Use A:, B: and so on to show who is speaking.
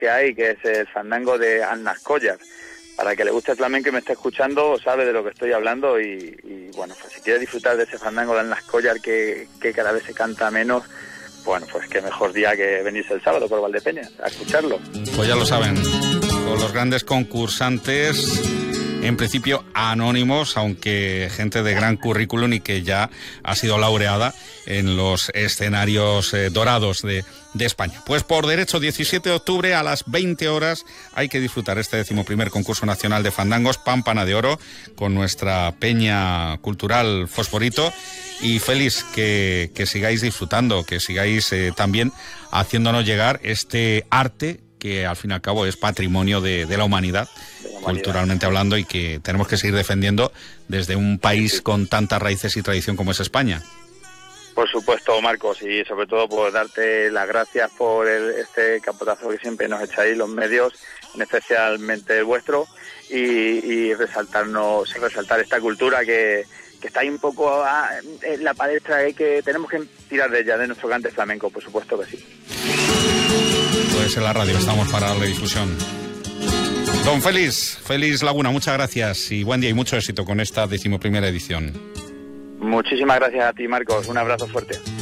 A: que hay, que es el fandango de Annascollar. Para que le guste el flamenco y me esté escuchando, sabe de lo que estoy hablando y bueno, pues si quiere disfrutar de ese fandango de Annascollar que cada vez se canta menos, bueno, pues qué mejor día que venirse el sábado por Valdepeñas a escucharlo.
B: Pues ya lo saben, con los grandes concursantes, en principio anónimos, aunque gente de gran currículum y que ya ha sido laureada en los escenarios dorados de España. Pues por derecho, 17 de octubre a las 20 horas hay que disfrutar este 11º concurso nacional de fandangos Pámpana de Oro con nuestra peña cultural Fosforito. Y feliz que sigáis disfrutando, que sigáis también haciéndonos llegar este arte que al fin y al cabo es patrimonio de la humanidad, culturalmente hablando, y que tenemos que seguir defendiendo desde un país con tantas raíces y tradición como es España.
A: Por supuesto, Marcos, y sobre todo por darte las gracias por este capotazo que siempre nos echáis los medios, especialmente el vuestro, y resaltar esta cultura que está ahí un poco en la palestra, que tenemos que tirar de ella, de nuestro cante flamenco, por supuesto que sí.
B: Pues en la radio estamos para darle difusión. Don Félix Laguna, muchas gracias y buen día y mucho éxito con esta 11ª edición.
A: Muchísimas gracias a ti, Marcos. Un abrazo fuerte.